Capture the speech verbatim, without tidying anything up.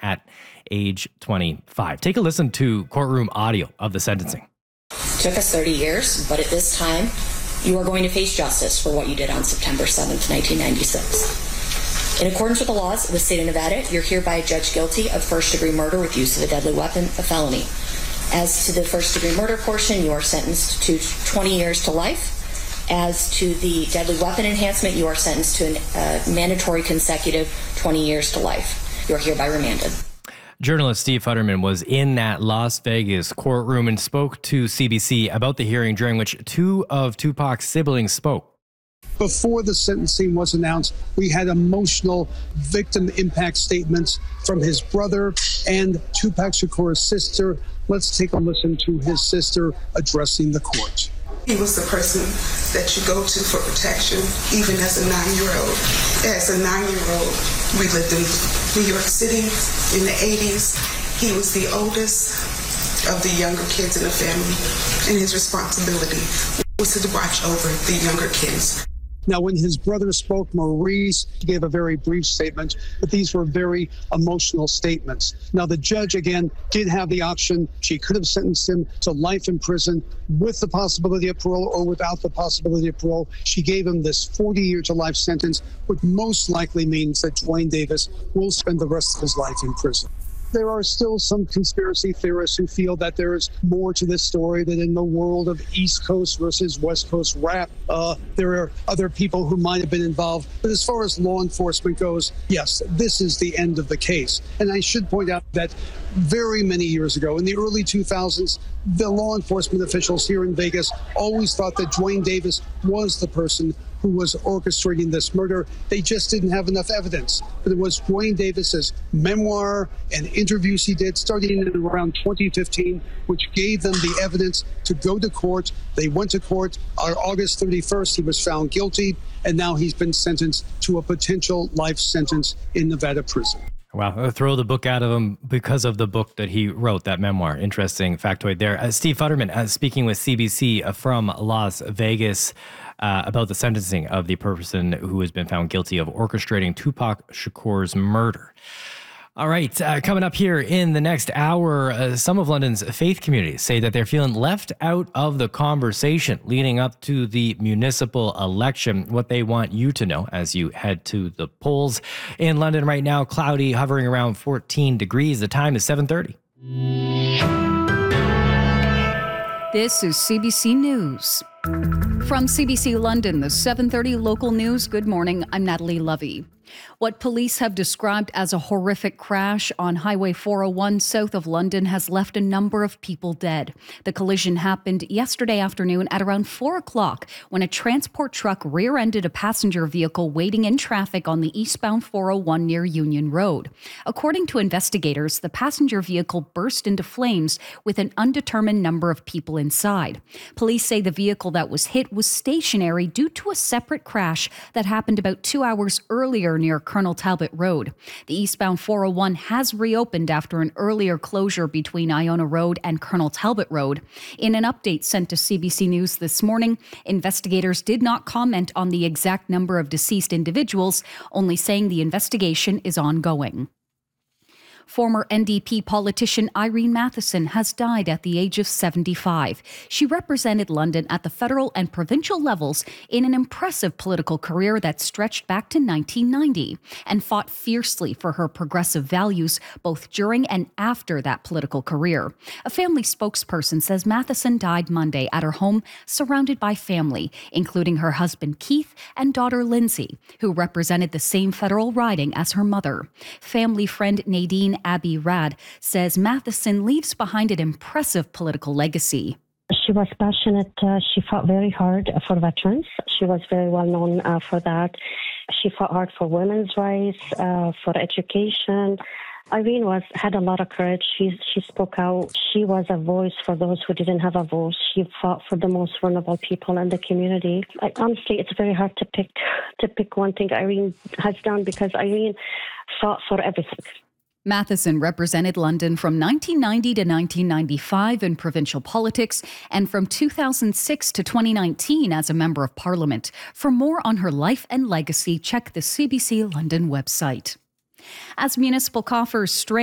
at age twenty-five. Take a listen to courtroom audio of the sentencing. Took us thirty years, but at this time, you are going to face justice for what you did on September seventh, nineteen ninety-six. In accordance with the laws of the state of Nevada, you're hereby judged guilty of first-degree murder with use of a deadly weapon, a felony. As to the first-degree murder portion, you are sentenced to twenty years to life. As to the deadly weapon enhancement, you are sentenced to a uh, mandatory consecutive twenty years to life. You are hereby remanded. Journalist Steve Futterman was in that Las Vegas courtroom and spoke to C B C about the hearing during which two of Tupac's siblings spoke. Before the sentencing was announced, we had emotional victim impact statements from his brother and Tupac Shakur's sister. Let's take a listen to his sister addressing the court. He was the person that you go to for protection, even as a nine-year-old. As a nine-year-old, we lived in New York City in the eighties. He was the oldest of the younger kids in the family, and his responsibility was to watch over the younger kids. Now, when his brother spoke, Maurice gave a very brief statement, but these were very emotional statements. Now, the judge, again, did have the option. She could have sentenced him to life in prison with the possibility of parole or without the possibility of parole. She gave him this forty-year to life sentence, which most likely means that Duane Davis will spend the rest of his life in prison. There are still some conspiracy theorists who feel that there is more to this story, that in the world of East Coast versus West Coast rap, uh, there are other people who might have been involved. But as far as law enforcement goes, yes, this is the end of the case. And I should point out that very many years ago, in the early two thousands, the law enforcement officials here in Vegas always thought that Duane Davis was the person who was orchestrating this murder. They just didn't have enough evidence. But it was Duane Davis's memoir and interviews he did starting in around twenty fifteen, which gave them the evidence to go to court. They went to court on August thirty-first. He was found guilty, and now he's been sentenced to a potential life sentence in Nevada prison. Wow, throw the book out of him because of the book that he wrote, that memoir. Interesting factoid there. Uh, Steve Futterman uh, speaking with C B C uh, from Las Vegas uh, about the sentencing of the person who has been found guilty of orchestrating Tupac Shakur's murder. All right, uh, coming up here in the next hour, uh, some of London's faith communities say that they're feeling left out of the conversation leading up to the municipal election. What they want you to know as you head to the polls. In London right now, cloudy, hovering around fourteen degrees. The time is seven thirty. This is C B C News. From C B C London, the seven thirty local news. Good morning, I'm Natalie Lovey. What police have described as a horrific crash on Highway four oh one south of London has left a number of people dead. The collision happened yesterday afternoon at around four o'clock when a transport truck rear-ended a passenger vehicle waiting in traffic on the eastbound four oh one near Union Road. According to investigators, the passenger vehicle burst into flames with an undetermined number of people inside. Police say the vehicle that was hit was stationary due to a separate crash that happened about two hours earlier near Colonel Talbot Road. The eastbound four oh one has reopened after an earlier closure between Iona Road and Colonel Talbot Road. In an update sent to C B C News this morning, investigators did not comment on the exact number of deceased individuals, only saying the investigation is ongoing. Former N D P politician Irene Matheson has died at the age of seventy-five. She represented London at the federal and provincial levels in an impressive political career that stretched back to nineteen ninety and fought fiercely for her progressive values both during and after that political career. A family spokesperson says Matheson died Monday at her home surrounded by family, including her husband Keith and daughter Lindsay, who represented the same federal riding as her mother. Family friend Nadine Abbey Rad says Matheson leaves behind an impressive political legacy. She was passionate. Uh, she fought very hard for veterans. She was very well known uh, for that. She fought hard for women's rights, uh, for education. Irene was had a lot of courage. She she spoke out. She was a voice for those who didn't have a voice. She fought for the most vulnerable people in the community. Like, honestly, it's very hard to pick to pick one thing Irene has done because Irene fought for everything. Matheson represented London from nineteen ninety to nineteen ninety-five in provincial politics and from two thousand six to twenty nineteen as a Member of Parliament. For more on her life and legacy, check the C B C London website. As municipal coffers strain